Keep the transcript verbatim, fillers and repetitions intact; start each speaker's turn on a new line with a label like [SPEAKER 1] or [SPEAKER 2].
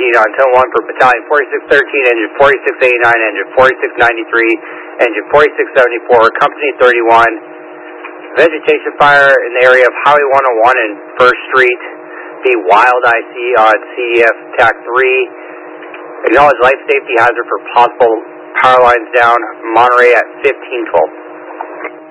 [SPEAKER 1] proceed on ten one for Battalion forty-six thirteen, Engine forty-six eighty-nine, Engine forty-six ninety-three, Engine forty-six seventy-four, Company thirty-one. Vegetation fire in the area of Highway one oh one and First Street. The Wild I C on C E F TAC three. Acknowledge life safety hazard for possible power lines down. Monterey at fifteen twelve.